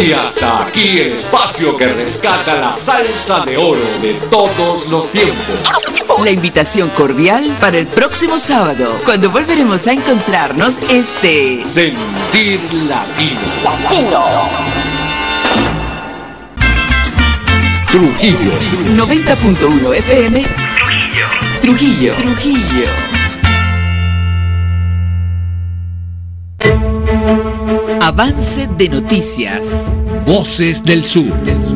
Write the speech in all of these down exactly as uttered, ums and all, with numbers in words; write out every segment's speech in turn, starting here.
Y hasta aquí el espacio que rescata la salsa de oro de todos los tiempos. La invitación cordial para el próximo sábado, cuando volveremos a encontrarnos este Sentir Latino. Latino. Trujillo. noventa punto uno F M. Trujillo. Trujillo. Trujillo. Avance de noticias. Voces del Sur.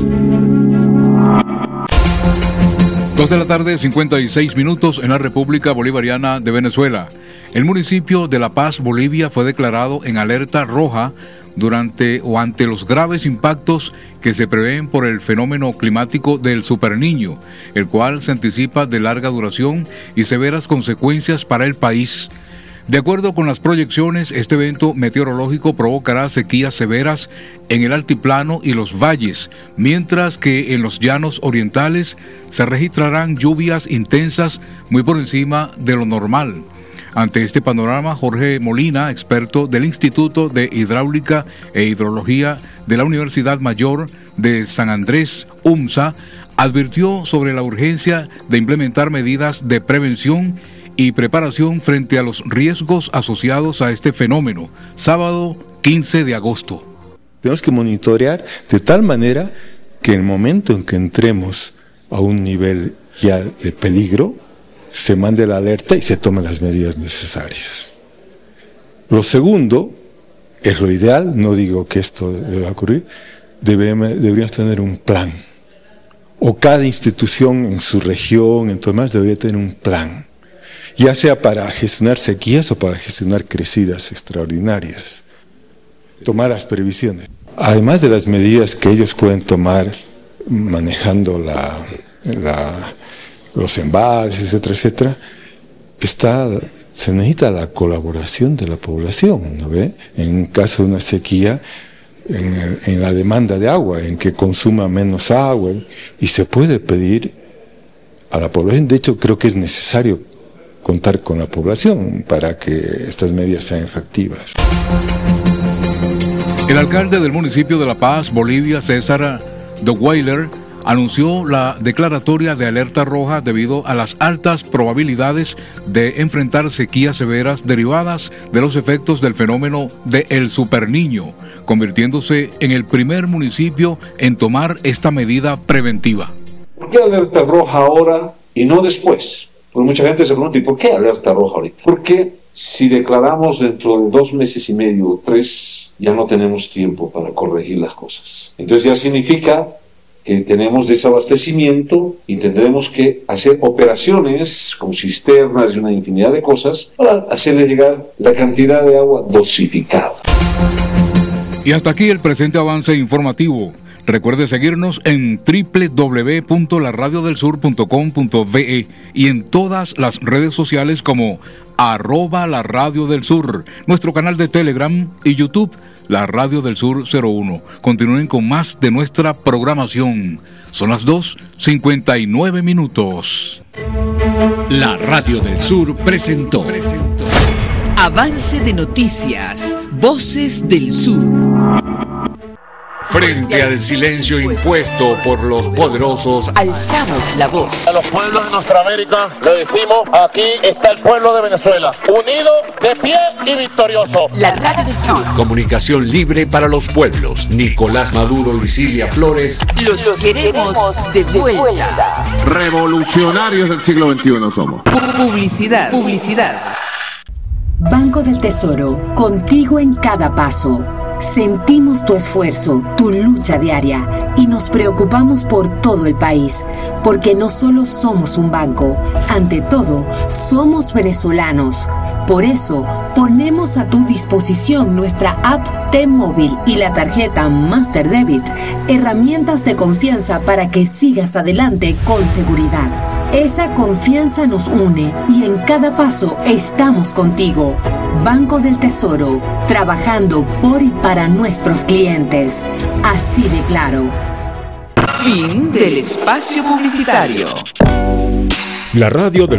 Dos de la tarde, cincuenta y seis minutos en la República Bolivariana de Venezuela. El municipio de La Paz, Bolivia, fue declarado en alerta roja durante o ante los graves impactos que se prevén por el fenómeno climático del Superniño, el cual se anticipa de larga duración y severas consecuencias para el país. De acuerdo con las proyecciones, este evento meteorológico provocará sequías severas en el altiplano y los valles, mientras que en los llanos orientales se registrarán lluvias intensas muy por encima de lo normal. Ante este panorama, Jorge Molina, experto del Instituto de Hidráulica e Hidrología de la Universidad Mayor de San Andrés, UMSA, advirtió sobre la urgencia de implementar medidas de prevención y preparación frente a los riesgos asociados a este fenómeno. Sábado quince de agosto. Tenemos que monitorear de tal manera que en el momento en que entremos a un nivel ya de peligro, se mande la alerta y se tomen las medidas necesarias. Lo segundo, es lo ideal, no digo que esto deba ocurrir, debemos, deberíamos tener un plan. O cada institución en su región, en todo más, debería tener un plan. Ya sea para gestionar sequías o para gestionar crecidas extraordinarias. Tomar las previsiones. Además de las medidas que ellos pueden tomar manejando la, la, los embalses, etcétera, etcétera, está, se necesita la colaboración de la población, ¿no ve? En caso de una sequía, en, el, en la demanda de agua, en que consuma menos agua, y se puede pedir a la población. De hecho, creo que es necesario contar con la población para que estas medidas sean efectivas. El alcalde del municipio de La Paz, Bolivia, César Deweiler, anunció la declaratoria de alerta roja debido a las altas probabilidades de enfrentar sequías severas derivadas de los efectos del fenómeno de El Superniño, convirtiéndose en el primer municipio en tomar esta medida preventiva. ¿Por qué alerta roja ahora y no después? Porque mucha gente se pregunta, ¿y por qué alerta roja ahorita? Porque si declaramos dentro de dos meses y medio o tres, ya no tenemos tiempo para corregir las cosas. Entonces ya significa que tenemos desabastecimiento y tendremos que hacer operaciones con cisternas y una infinidad de cosas para hacerle llegar la cantidad de agua dosificada. Y hasta aquí el presente avance informativo. Recuerde seguirnos en doble u doble u doble u punto la radio del sur punto com punto ve y en todas las redes sociales como arroba la radio del sur, nuestro canal de Telegram y YouTube, La Radio del Sur cero uno. Continúen con más de nuestra programación. Son las dos cincuenta y nueve minutos. La Radio del Sur presentó, presentó. Avance de noticias. Voces del Sur. Frente al silencio impuesto por los poderosos, alzamos la voz. A los pueblos de nuestra América le decimos, aquí está el pueblo de Venezuela, unido, de pie y victorioso. La Radio del Sur. Comunicación libre para los pueblos. Nicolás Maduro y Silvia Flores. Los, los queremos, queremos de vuelta. vuelta. Revolucionarios del siglo veintiuno somos. Publicidad. Publicidad. Banco del Tesoro, contigo en cada paso. Sentimos tu esfuerzo, tu lucha diaria y nos preocupamos por todo el país, porque no solo somos un banco, ante todo, somos venezolanos. Por eso, ponemos a tu disposición nuestra app T-Móvil y la tarjeta Master Debit, herramientas de confianza para que sigas adelante con seguridad. Esa confianza nos une y en cada paso estamos contigo. Banco del Tesoro, trabajando por y para nuestros clientes. Así de claro. Fin del espacio publicitario. La radio del